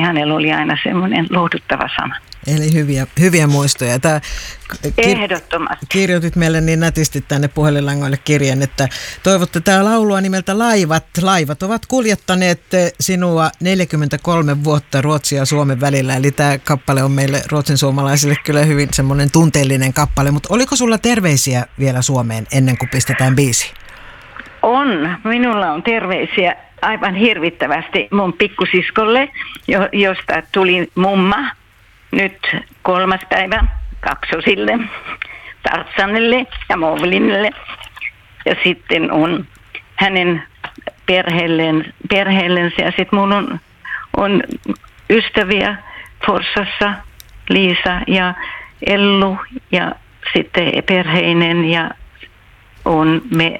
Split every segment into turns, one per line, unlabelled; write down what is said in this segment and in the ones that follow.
hänellä oli aina semmoinen lohduttava sana.
Eli hyviä muistoja.
Ehdottomasti.
Kirjoitit meille niin nätisti tänne puhelinlangoille kirjeen, että toivotte tää laulua nimeltä Laivat. Laivat ovat kuljettaneet sinua 43 vuotta Ruotsia ja Suomen välillä. Eli tämä kappale on meille ruotsin suomalaisille kyllä hyvin semmoinen tunteellinen kappale. Mutta oliko sulla terveisiä vielä Suomeen ennen kuin pistetään biisi?
On. Minulla on terveisiä aivan hirvittävästi mun pikkusiskolle, josta tuli mumma. Nyt 3. päivä kaksosille, Tartsanille ja Movlinille. Ja sitten on hänen perheellensä. Ja sitten mulla on ystäviä Forssassa, Liisa ja Ellu ja sitten perheinen ja on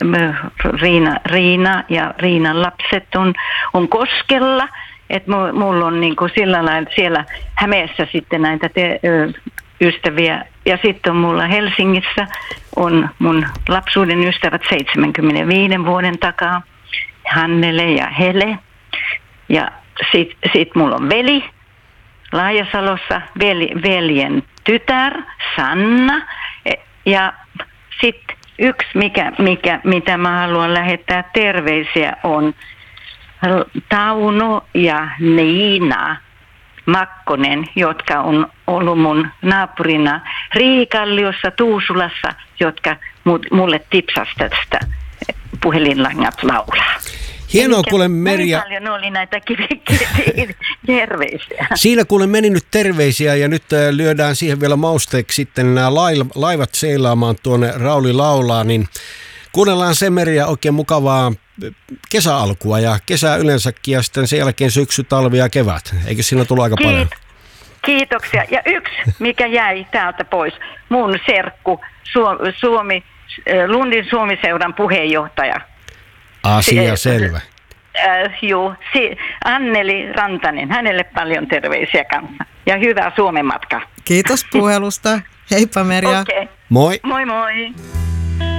Riina ja Riinan lapset on Koskella. Että mulla on niinku sillä lailla siellä Hämeessä sitten näitä ystäviä. Ja sitten on mulla Helsingissä on mun lapsuuden ystävät 75 vuoden takaa. Hannele ja Hele. Ja sit mulla on veli Laajasalossa, veljen tytär Sanna. Ja sitten yksi, mitä mä haluan lähettää terveisiä on Tauno ja Niina Makkonen, jotka on ollut mun naapurina Riikalliossa, Tuusulassa, jotka mulle tipsasi tästä puhelinlangat laulaa.
Hienoa, kuule Merja.
Paljon oli näitä terveisiä.
Siinä kuule meni nyt terveisiä ja nyt lyödään siihen vielä mausteeksi sitten nämä laivat seilaamaan tuonne Rauli laulaa, niin kuunnellaan se Merja oikein mukavaa kesäalkua ja kesää yleensäkin ja sitten sen jälkeen syksy, talvi ja kevät. Eikö siinä tullut aika paljon?
Kiitoksia. Ja yksi, mikä jäi täältä pois, mun serkku, Lundin Suomi-seuran puheenjohtaja.
Asia selvä.
Anneli Rantanen, hänelle paljon terveisiä kanssa. Ja hyvää Suomen matkaa.
Kiitos puhelusta. Heippa Merja.
Okay.
Moi.
Moi moi.